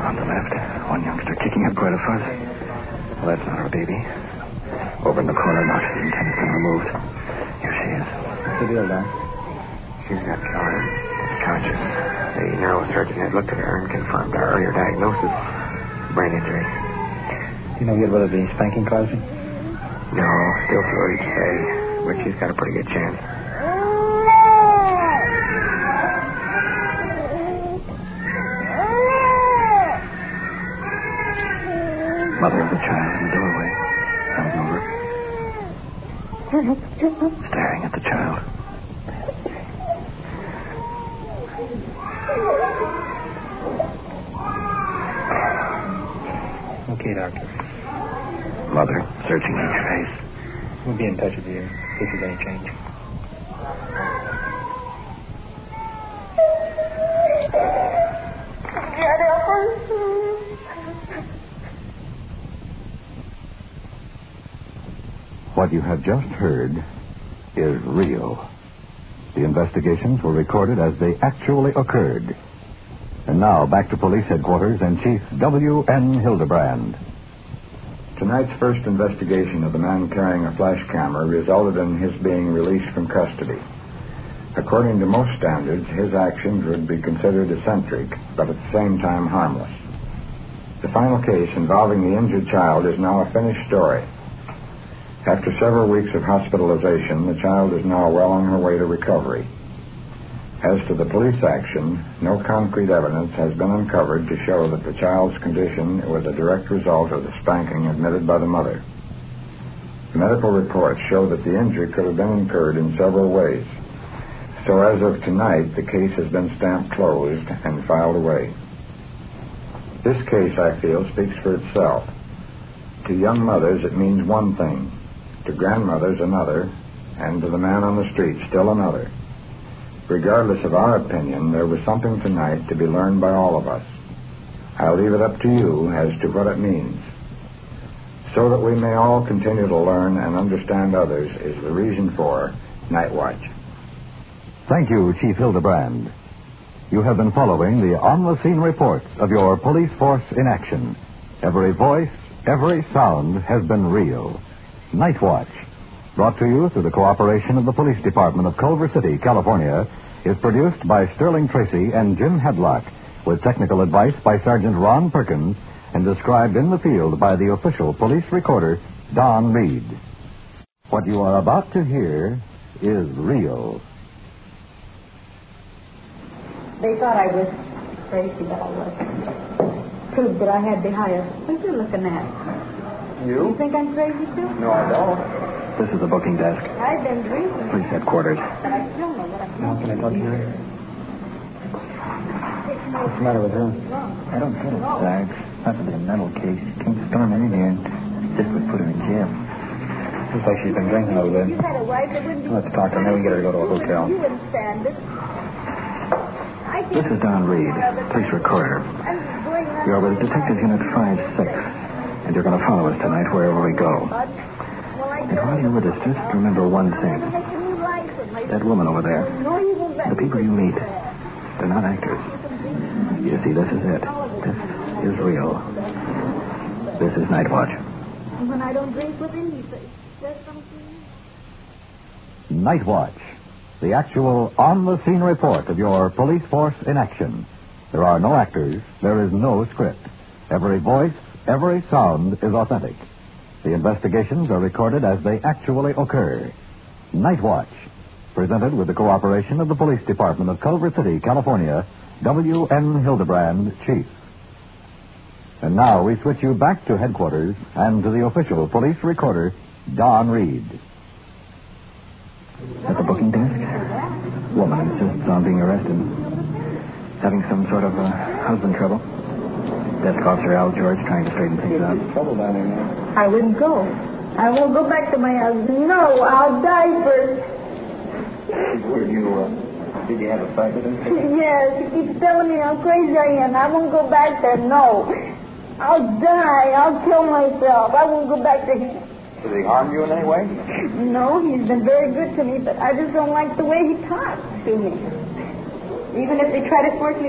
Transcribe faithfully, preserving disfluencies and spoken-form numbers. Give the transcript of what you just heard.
On the left, one youngster kicking up quite a fuss. Well, that's not our baby. Over in the corner, now the antenna's been removed. Here she is. What's the deal, Doc? She's got caught. Conscious. The neurosurgeon had looked at her and confirmed our earlier diagnosis. Brain injury. You know yet whether the spanking caused it? No, still too early to say. But she's got a pretty good chance. Mother of the child in the doorway. Comes over. Staring at the child. Okay, Doctor. Mother, searching each face. We'll be in touch with you if there's any change. What you have just heard is real. The investigations were recorded as they actually occurred. And now, back to police headquarters and Chief W N Hildebrand. Tonight's first investigation of the man carrying a flash camera resulted in his being released from custody. According to most standards, his actions would be considered eccentric, but at the same time harmless. The final case involving the injured child is now a finished story. After several weeks of hospitalization, the child is now well on her way to recovery. As to the police action, no concrete evidence has been uncovered to show that the child's condition was a direct result of the spanking admitted by the mother. The medical reports show that the injury could have been incurred in several ways. So as of tonight, the case has been stamped closed and filed away. This case, I feel, speaks for itself. To young mothers, it means one thing. To grandmothers, another. And to the man on the street, still another. Regardless of our opinion, there was something tonight to be learned by all of us. I'll leave it up to you as to what it means. So that we may all continue to learn and understand others is the reason for Night Watch. Thank you, Chief Hildebrand. You have been following the on-the-scene reports of your police force in action. Every voice, every sound has been real. Night Watch, brought to you through the cooperation of the Police Department of Culver City, California, is produced by Sterling Tracy and Jim Hedlock, with technical advice by Sergeant Ron Perkins, and described in the field by the official police recorder, Don Reed. What you are about to hear is real. They thought I was crazy, but I wasn't. Proved that I had the highest. What are you looking at? You? You think I'm crazy, too? No, I don't. This is the booking desk. I've been drinking. Police headquarters. But I still know what I'm Now, doing. can I talk to you? What's the matter with her? I don't get it, Zags. Possibly a mental case. She came storming in here and just would put her in jail. Looks like she's been drinking a little bit. You had a wife that wouldn't be... Let's talk to her, then we get her to go to a You wouldn't- hotel. You wouldn't stand it. I think This is Don Reed, police recorder. I'm just going around... You're with Detective Unit five six, and you're going to follow us tonight wherever we go. Well, I And while you're with us, just remember one thing. That woman over there, the people you meet, they're not actors. You see, this is it. This is real. This is Night Watch. When I don't drink with him, he says, there's something... Night Watch, the actual on-the-scene report of your police force in action. There are no actors. There is no script. Every voice, every sound is authentic. The investigations are recorded as they actually occur. Night Watch, presented with the cooperation of the Police Department of Culver City, California, W N Hildebrand, Chief. And now we switch you back to headquarters and to the official police recorder, Don Reed. At the booking desk, woman insists on being arrested. Having some sort of uh, husband trouble. Desk officer Al George trying to straighten things out. Trouble down there now. I wouldn't go. I won't go back to my husband. No, I'll die first. Did you, uh, did you have a fight with him? Yes, he keeps telling me how crazy I am. I won't go back there. No. I'll die. I'll kill myself. I won't go back to him. Did he harm you in any way? No, he's been very good to me, but I just don't like the way he talks to me. Even if they try to force me